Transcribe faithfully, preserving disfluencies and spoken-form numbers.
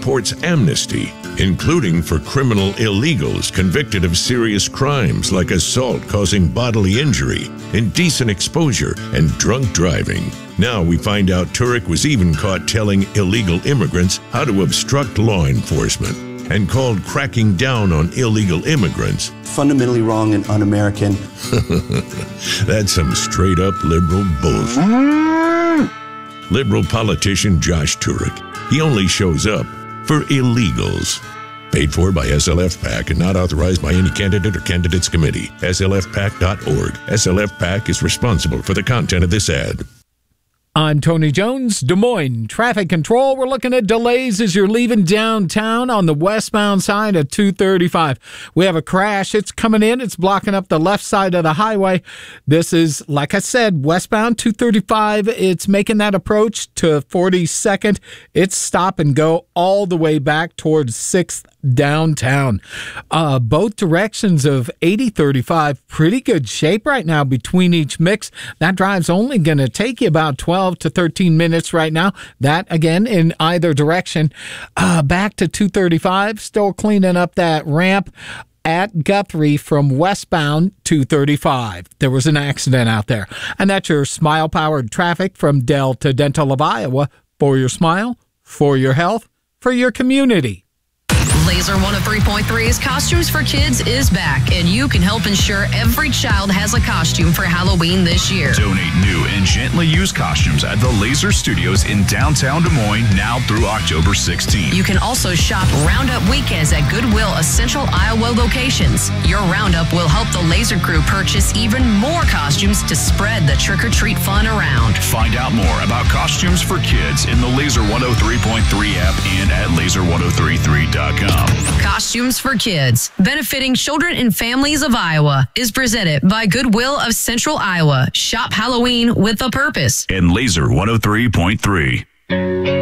supports amnesty, including for criminal illegals convicted of serious crimes like assault causing bodily injury, indecent exposure, and drunk driving. Now we find out Turek was even caught telling illegal immigrants how to obstruct law enforcement and called cracking down on illegal immigrants fundamentally wrong and un-American. That's some straight-up liberal bullshit. Liberal politician Josh Turek. He only shows up for illegals. Paid for by S L F PAC and not authorized by any candidate or candidates committee. S L F pac dot org. S L F PAC is responsible for the content of this ad. I'm Tony Jones, Des Moines Traffic Control. We're looking at delays as you're leaving downtown on the westbound side of two thirty-five. We have a crash. It's coming in. It's blocking up the left side of the highway. This is, like I said, westbound two thirty-five. It's making that approach to forty-second. It's stop and go all the way back towards sixth downtown. Uh, both directions of eighty thirty-five, pretty good shape right now between each mix. That drive's only going to take you about twelve to thirteen minutes right now. That, again, in either direction. Uh, back to two thirty-five, still cleaning up that ramp at Guthrie from westbound two thirty-five. There was an accident out there. And that's your smile-powered traffic from Delta Dental of Iowa. For your smile, for your health, for your community. Laser one oh three point three's Costumes for Kids is back, and you can help ensure every child has a costume for Halloween this year. Donate new and gently used costumes at the Laser Studios in downtown Des Moines now through October sixteenth. You can also shop Roundup weekends at Goodwill Essential Iowa locations. Your Roundup will help the Laser crew purchase even more costumes to spread the trick-or-treat fun around. Find out more about Costumes for Kids in the Laser one oh three point three app and at laser ten thirty-three dot com. Costumes for Kids, benefiting children and families of Iowa, is presented by Goodwill of Central Iowa. Shop Halloween with a purpose. And Laser one oh three point three.